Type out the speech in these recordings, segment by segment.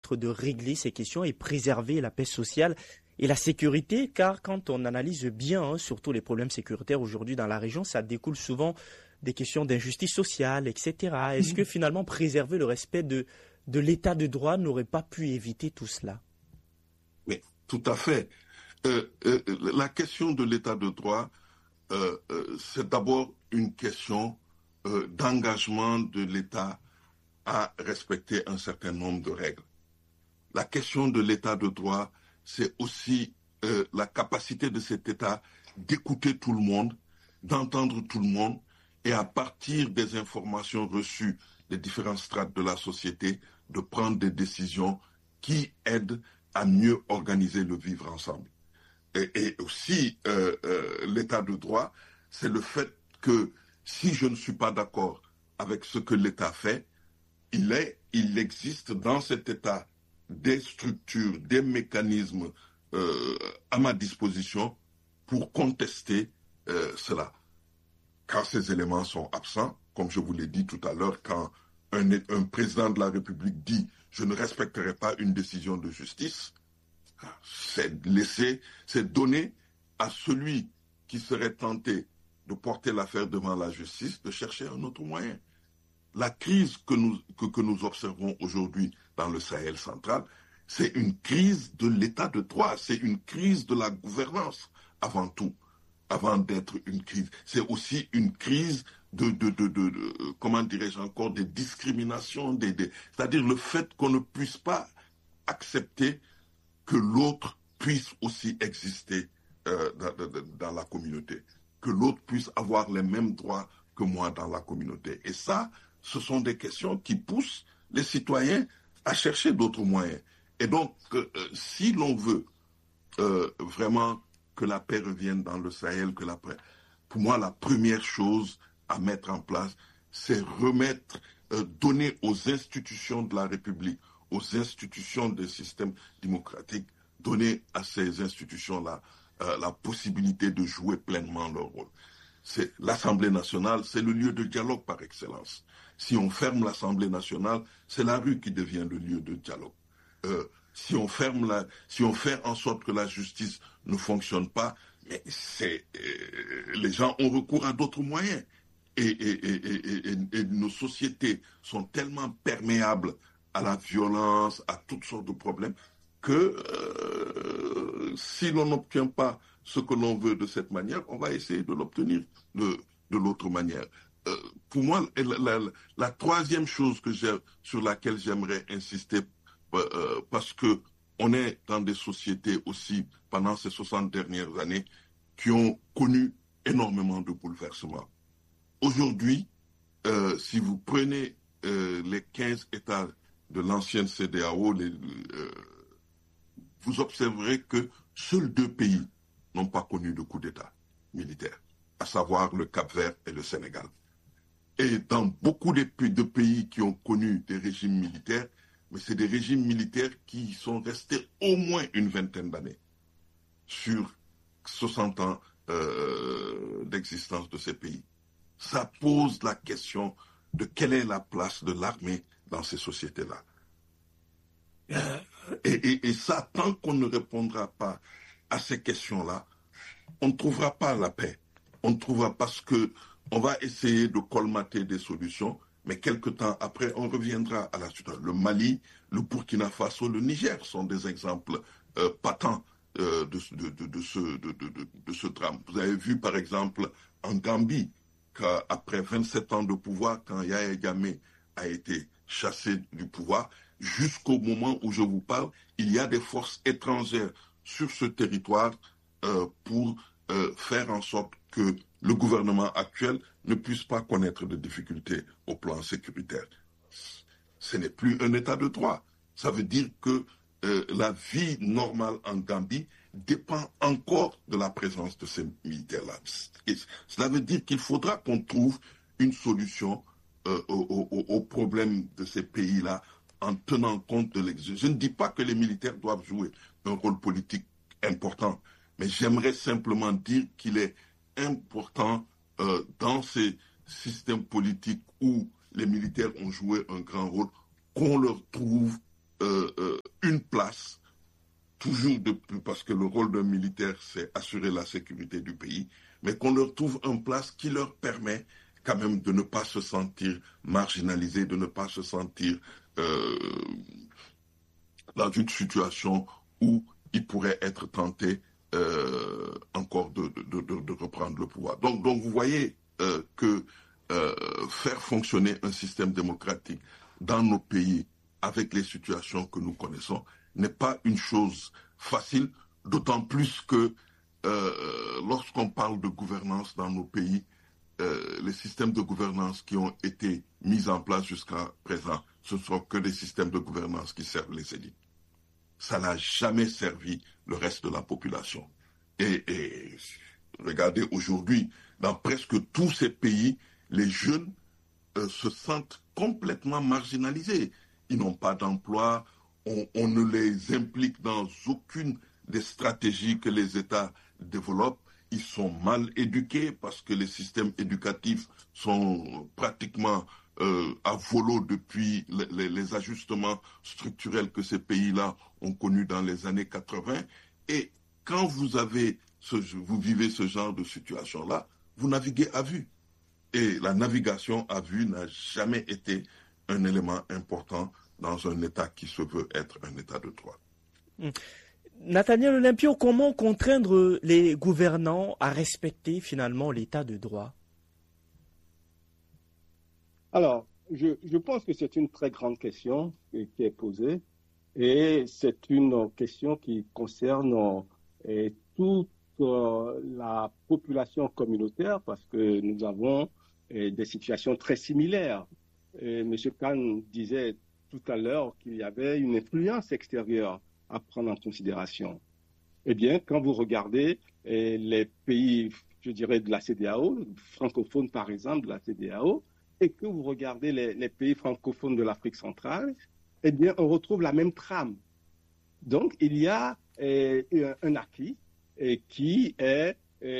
permettre de régler ces questions et préserver la paix sociale et la sécurité, car quand on analyse bien, surtout les problèmes sécuritaires aujourd'hui dans la région, ça découle souvent des questions d'injustice sociale, etc. Est-ce que finalement préserver le respect de l'état de droit n'aurait pas pu éviter tout cela? Oui, tout à fait. La question de l'état de droit, c'est d'abord une question d'engagement de l'État à respecter un certain nombre de règles. La question de l'état de droit, c'est aussi la capacité de cet État d'écouter tout le monde, d'entendre tout le monde, et à partir des informations reçues des différentes strates de la société, de prendre des décisions qui aident à mieux organiser le vivre ensemble. Et aussi, l'état de droit, c'est le fait que si je ne suis pas d'accord avec ce que l'État fait, il existe dans cet État des structures, des mécanismes à ma disposition pour contester cela. Quand ces éléments sont absents, comme je vous l'ai dit tout à l'heure, quand un président de la République dit « je ne respecterai pas une décision de justice », c'est donner à celui qui serait tenté de porter l'affaire devant la justice de chercher un autre moyen. La crise que nous observons aujourd'hui dans le Sahel central, c'est une crise de l'état de droit, c'est une crise de la gouvernance avant tout, avant d'être une crise. C'est aussi une crise comment dirais-je encore, des discriminations, c'est-à-dire le fait qu'on ne puisse pas accepter que l'autre puisse aussi exister dans la communauté, que l'autre puisse avoir les mêmes droits que moi dans la communauté. Et ça, ce sont des questions qui poussent les citoyens à chercher d'autres moyens. Et donc, si l'on veut vraiment que la paix revienne dans le Sahel, pour moi, la première chose à mettre en place, c'est donner aux institutions de la République, aux institutions des systèmes démocratiques, donner à ces institutions-là la possibilité de jouer pleinement leur rôle. L'Assemblée nationale, c'est le lieu de dialogue par excellence. Si on ferme l'Assemblée nationale, c'est la rue qui devient le lieu de dialogue. Si on fait en sorte que la justice ne fonctionne pas, mais les gens ont recours à d'autres moyens. Et nos sociétés sont tellement perméables à la violence, à toutes sortes de problèmes, que si l'on n'obtient pas ce que l'on veut de cette manière, on va essayer de l'obtenir de l'autre manière. Pour moi, la troisième chose sur laquelle j'aimerais insister, parce que on est dans des sociétés aussi, pendant ces 60 dernières années, qui ont connu énormément de bouleversements. Aujourd'hui, si vous prenez les 15 États de l'ancienne CEDEAO, vous observerez que seuls 2 pays n'ont pas connu de coup d'État militaire, à savoir le Cap-Vert et le Sénégal. Et dans beaucoup de pays qui ont connu des régimes militaires, mais c'est des régimes militaires qui sont restés au moins une vingtaine d'années sur 60 ans d'existence de ces pays. Ça pose la question de quelle est la place de l'armée dans ces sociétés-là. Et ça, tant qu'on ne répondra pas à ces questions-là, on ne trouvera pas la paix. On ne trouvera pas, parce que on va essayer de colmater des solutions, mais quelque temps après, on reviendra à la situation. Le Mali, le Burkina Faso, le Niger sont des exemples patents de ce drame. Vous avez vu, par exemple, en Gambie, qu'après 27 ans de pouvoir, quand Yahya Jammeh a été chassé du pouvoir, jusqu'au moment où je vous parle, il y a des forces étrangères sur ce territoire pour faire en sorte que le gouvernement actuel ne puisse pas connaître de difficultés au plan sécuritaire. Ce n'est plus un état de droit. Ça veut dire que la vie normale en Gambie dépend encore de la présence de ces militaires-là. Cela veut dire qu'il faudra qu'on trouve une solution aux problèmes de ces pays-là en tenant compte de l'exil. Je ne dis pas que les militaires doivent jouer un rôle politique important, mais j'aimerais simplement dire qu'il est important dans ces systèmes politiques où les militaires ont joué un grand rôle, qu'on leur trouve aucune place, parce que le rôle d'un militaire, c'est assurer la sécurité du pays, mais qu'on leur trouve une place qui leur permet quand même de ne pas se sentir marginalisés, de ne pas se sentir dans une situation où ils pourraient être tentés encore de reprendre le pouvoir. Donc vous voyez que faire fonctionner un système démocratique dans nos pays avec les situations que nous connaissons n'est pas une chose facile, d'autant plus que lorsqu'on parle de gouvernance dans nos pays, les systèmes de gouvernance qui ont été mis en place jusqu'à présent, ce ne sont que des systèmes de gouvernance qui servent les élites. Ça n'a jamais servi le reste de la population. Et regardez, aujourd'hui, dans presque tous ces pays, les jeunes se sentent complètement marginalisés. Ils n'ont pas d'emploi, on ne les implique dans aucune des stratégies que les États développent. Ils sont mal éduqués parce que les systèmes éducatifs sont pratiquement à volo depuis les ajustements structurels que ces pays-là ont connus dans les années 80. Et quand vous vivez ce genre de situation-là, vous naviguez à vue. Et la navigation à vue n'a jamais été un élément important dans un État qui se veut être un État de droit. Nathaniel Olympio, comment contraindre les gouvernants à respecter finalement l'état de droit? Alors, je pense que c'est une très grande question qui est posée et c'est une question qui concerne toute la population communautaire parce que nous avons des situations très similaires. M. Khan disait tout à l'heure qu'il y avait une influence extérieure à prendre en considération. Eh bien, quand vous regardez les pays, je dirais, de la CEDEAO, francophones par exemple de la CEDEAO, et que vous regardez les pays francophones de l'Afrique centrale, eh bien, on retrouve la même trame. Donc, il y a un acquis qui a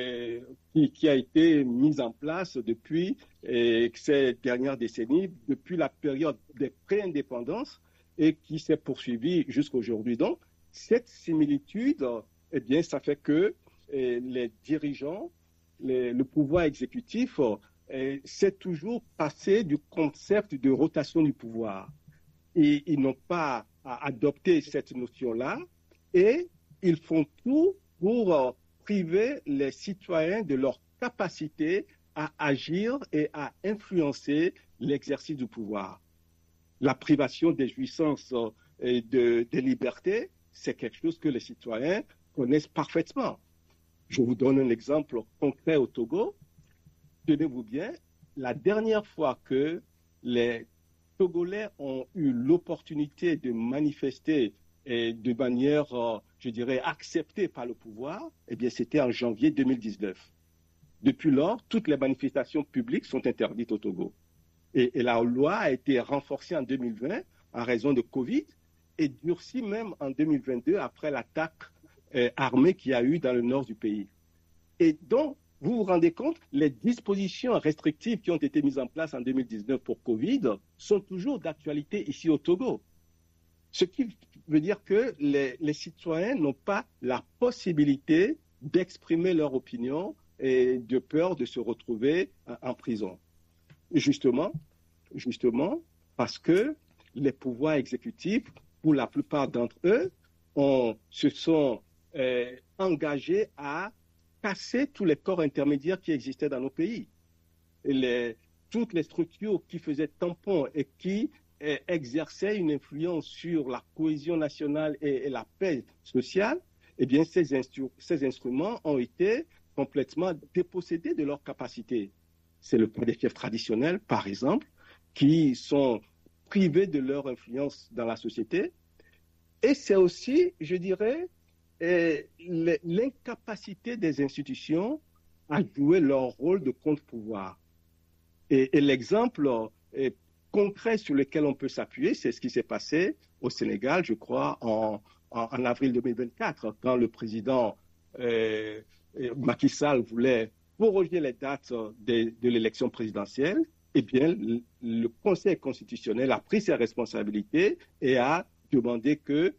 été mis en place depuis ces dernières décennies, depuis la période des pré-indépendances, et qui s'est poursuivi jusqu'à aujourd'hui. Donc, cette similitude, eh bien, ça fait que les dirigeants, le pouvoir exécutif, s'est toujours passé du concept de rotation du pouvoir. Et ils n'ont pas adopté cette notion-là et ils font tout pour priver les citoyens de leur capacité à agir et à influencer l'exercice du pouvoir. La privation des jouissances et des libertés, c'est quelque chose que les citoyens connaissent parfaitement. Je vous donne un exemple concret au Togo. Tenez-vous bien, la dernière fois que les Togolais ont eu l'opportunité de manifester de manière, je dirais, acceptée par le pouvoir, eh bien, c'était en janvier 2019. Depuis lors, toutes les manifestations publiques sont interdites au Togo. Et la loi a été renforcée en 2020 en raison de Covid et durcie même en 2022 après l'attaque armée qu'il y a eu dans le nord du pays. Et donc, vous vous rendez compte, les dispositions restrictives qui ont été mises en place en 2019 pour Covid sont toujours d'actualité ici au Togo. Ce qui veut dire que les citoyens n'ont pas la possibilité d'exprimer leur opinion et de peur de se retrouver en prison. Justement, parce que les pouvoirs exécutifs, pour la plupart d'entre eux, se sont engagés à casser tous les corps intermédiaires qui existaient dans nos pays. Toutes les structures qui faisaient tampon et qui exerçaient une influence sur la cohésion nationale et la paix sociale, eh bien, ces instruments ont été complètement dépossédés de leur capacité. C'est le cas des fiefs traditionnels, par exemple, qui sont privés de leur influence dans la société. Et c'est aussi, je dirais, l'incapacité des institutions à jouer leur rôle de contre-pouvoir. Et l'exemple concret sur lequel on peut s'appuyer, c'est ce qui s'est passé au Sénégal, je crois, en avril 2024, quand le président Macky Sall voulait proroger les dates de l'élection présidentielle. Eh bien, le Conseil constitutionnel a pris ses responsabilités et a demandé que